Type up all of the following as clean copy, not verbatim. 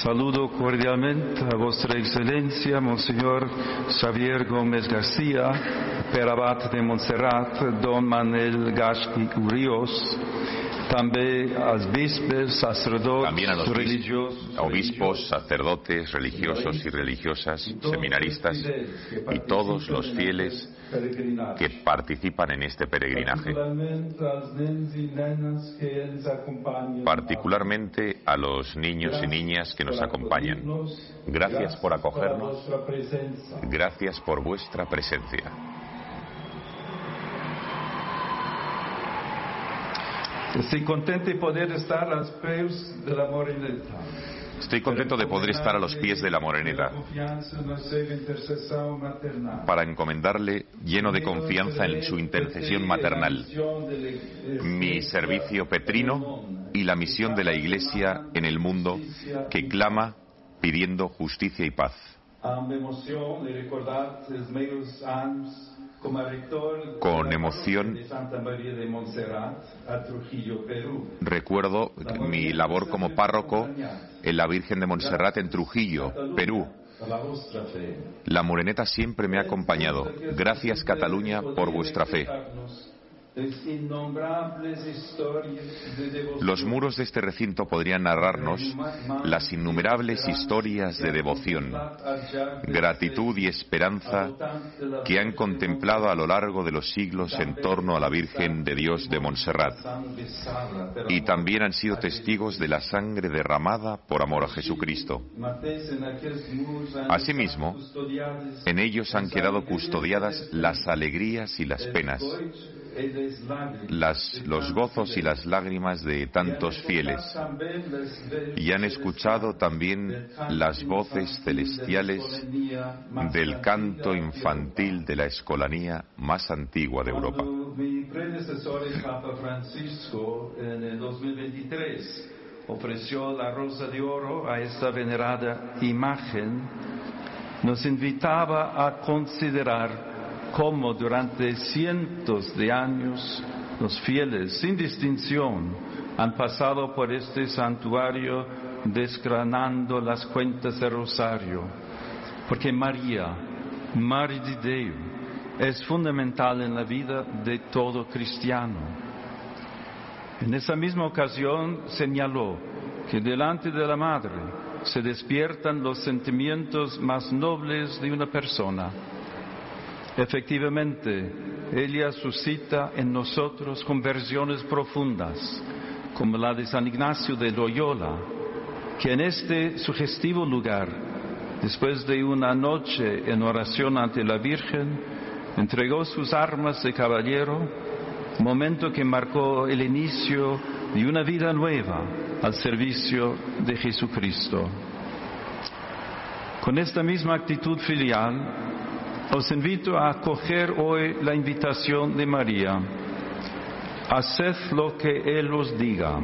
Saludo cordialmente a Vuestra Excelencia, Monseñor Xavier Gómez García, Perabat de Montserrat, Don Manuel Gasqui Urios, también a los obispos, sacerdotes, religiosos y religiosas, seminaristas y todos los fieles que participan en este peregrinaje. Particularmente a los niños y niñas que nos acompañan. Gracias por acogernos. Gracias por vuestra presencia. Estoy contento de poder estar a los pies de la Moreneta. Estoy contento de poder estar a los pies de la Moreneta para encomendarle, lleno de confianza en su intercesión maternal, mi servicio petrino y la misión de la Iglesia en el mundo que clama pidiendo justicia y paz. Con emoción recuerdo mi labor como párroco en la Virgen de Montserrat en Trujillo, Perú. La Moreneta siempre me ha acompañado. Gracias, Cataluña, por vuestra fe. Los muros de este recinto podrían narrarnos las innumerables historias de devoción, gratitud y esperanza que han contemplado a lo largo de los siglos en torno a la Virgen de Dios de Montserrat, y también han sido testigos de la sangre derramada por amor a Jesucristo. Asimismo, en ellos han quedado custodiadas las alegrías y las penas, los gozos y las lágrimas de tantos fieles, y han escuchado también las voces celestiales del canto infantil de la escolanía más antigua de Europa. Mi predecesor, el Papa Francisco, en el 2023 ofreció la rosa de oro a esta venerada imagen, nos invitaba a considerar cómo durante cientos de años los fieles, sin distinción, han pasado por este santuario desgranando las cuentas del rosario, porque María, Madre de Dios, es fundamental en la vida de todo cristiano. En esa misma ocasión señaló que delante de la Madre se despiertan los sentimientos más nobles de una persona. Efectivamente, ella suscita en nosotros conversiones profundas, como la de San Ignacio de Loyola, que en este sugestivo lugar, después de una noche en oración ante la Virgen, entregó sus armas de caballero, momento que marcó el inicio de una vida nueva al servicio de Jesucristo. Con esta misma actitud filial, os invito a acoger hoy la invitación de María. Haced lo que Él os diga.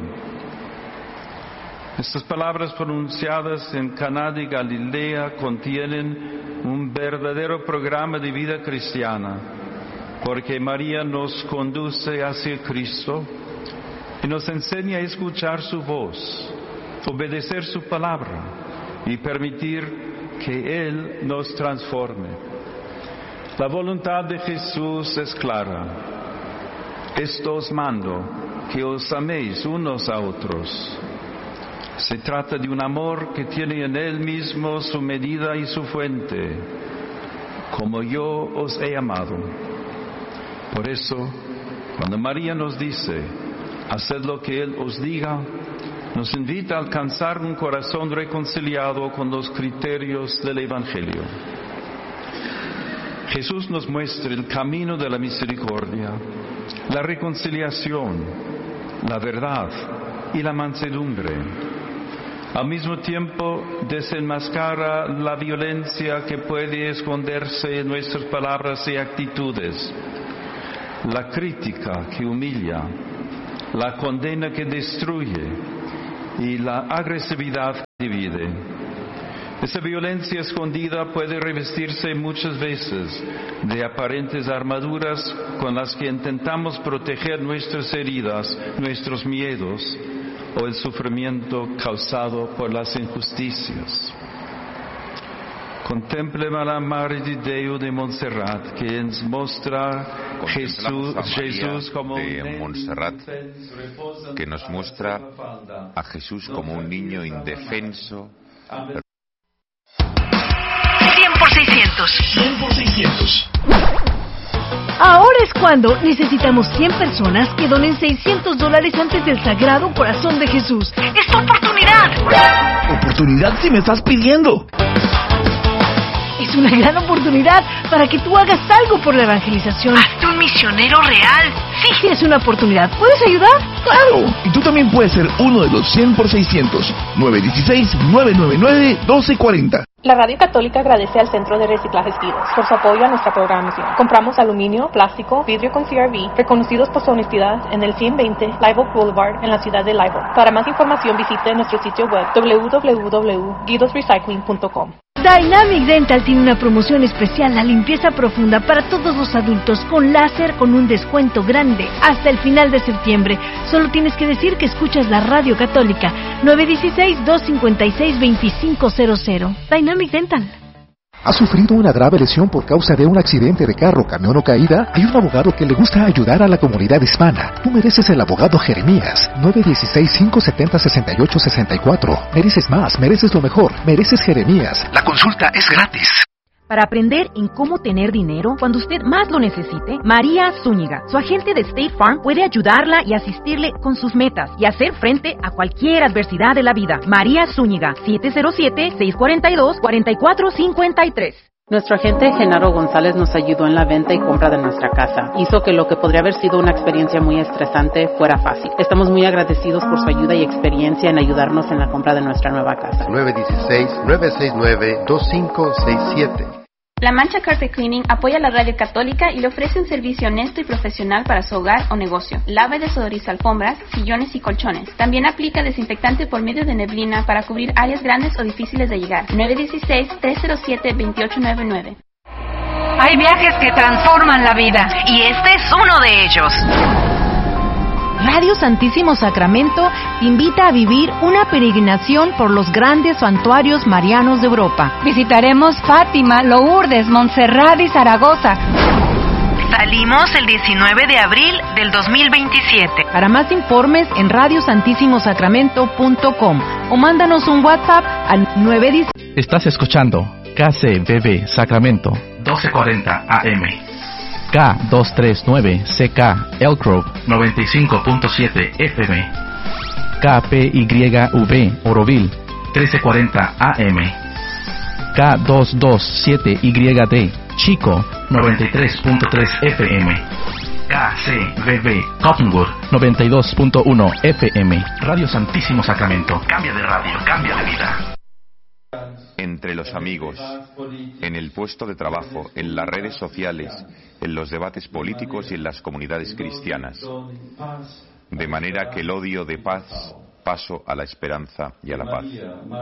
Estas palabras pronunciadas en Caná de Galilea contienen un verdadero programa de vida cristiana, porque María nos conduce hacia Cristo y nos enseña a escuchar su voz, obedecer su palabra y permitir que Él nos transforme. La voluntad de Jesús es clara. Esto os mando, que os améis unos a otros. Se trata de un amor que tiene en Él mismo su medida y su fuente, como yo os he amado. Por eso, cuando María nos dice, haced lo que Él os diga, nos invita a alcanzar un corazón reconciliado con los criterios del Evangelio. Jesús nos muestra el camino de la misericordia, la reconciliación, la verdad y la mansedumbre. Al mismo tiempo desenmascara la violencia que puede esconderse en nuestras palabras y actitudes, la crítica que humilla, la condena que destruye y la agresividad que divide. Esa violencia escondida puede revestirse muchas veces de aparentes armaduras con las que intentamos proteger nuestras heridas, nuestros miedos, o el sufrimiento causado por las injusticias. Contemplem a la Mare di Deo de Montserrat, que ens mostra Jesús como de Montserrat, que nos muestra a Jesús como un niño indefenso. 100 por 600. 100 por 600. Ahora es cuando necesitamos 100 personas que donen $600 antes del Sagrado Corazón de Jesús. ¡Es tu oportunidad! ¿Oportunidad si me estás pidiendo? Es una gran oportunidad para que tú hagas algo por la evangelización. ¡Hazte un misionero real! ¡Sí! Tienes una oportunidad. ¿Puedes ayudar? ¡Claro! Y tú también puedes ser uno de los 100 por 600. 916-999-1240. La Radio Católica agradece al Centro de Reciclajes Vivos por su apoyo a nuestra programación. Compramos aluminio, plástico, vidrio con CRV, reconocidos por su honestidad en el 120 Live Oak Boulevard en la ciudad de Live Oak. Para más información visite nuestro sitio web www.guidosrecycling.com. Dynamic Dental tiene una promoción especial, la limpieza profunda para todos los adultos con láser con un descuento grande hasta el final de septiembre. Solo tienes que decir que escuchas la Radio Católica. 916-256-2500. Dynamic Dental. ¿Has sufrido una grave lesión por causa de un accidente de carro, camión o caída? Hay un abogado que le gusta ayudar a la comunidad hispana. Tú mereces el abogado Jeremías. 916-570-6864. Mereces más, mereces lo mejor. Mereces Jeremías. La consulta es gratis. Para aprender en cómo tener dinero cuando usted más lo necesite, María Zúñiga, su agente de State Farm, puede ayudarla y asistirle con sus metas y hacer frente a cualquier adversidad de la vida. María Zúñiga, 707-642-4453. Nuestro agente Genaro González nos ayudó en la venta y compra de nuestra casa. Hizo que lo que podría haber sido una experiencia muy estresante fuera fácil. Estamos muy agradecidos por su ayuda y experiencia en ayudarnos en la compra de nuestra nueva casa. 916-969-2567. La Mancha Carpet Cleaning apoya a la Radio Católica y le ofrece un servicio honesto y profesional para su hogar o negocio. Lava y desodoriza alfombras, sillones y colchones. También aplica desinfectante por medio de neblina para cubrir áreas grandes o difíciles de llegar. 916-307-2899. Hay viajes que transforman la vida y este es uno de ellos. Radio Santísimo Sacramento te invita a vivir una peregrinación por los grandes santuarios marianos de Europa. Visitaremos Fátima, Lourdes, Montserrat y Zaragoza. Salimos el 19 de abril del 2027. Para más informes en radiosantissimosacramento.com o mándanos un WhatsApp al 910. Estás escuchando KCBB Sacramento 1240 AM. K239CK Elk Grove 95.7 FM. KPYV Oroville 1340 AM. K227YD Chico 93.3 FM. KCBB Cottonwood 92.1 FM. Radio Santísimo Sacramento. Cambia de radio, cambia de vida. Entre los amigos, en el puesto de trabajo, en las redes sociales, en los debates políticos y en las comunidades cristianas, de manera que el odio de paz paso a la esperanza y a la paz.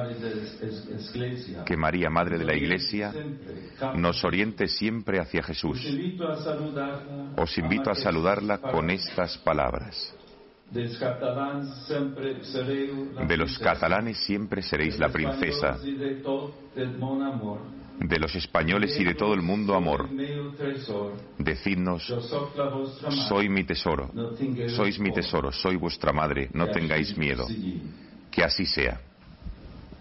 Que María, Madre de la Iglesia, nos oriente siempre hacia Jesús. Os invito a saludarla con estas palabras. De los catalanes siempre seréis la princesa. De los españoles y de todo el mundo amor. Decidnos, soy mi tesoro, sois mi tesoro, soy vuestra madre, no tengáis miedo. Que así sea.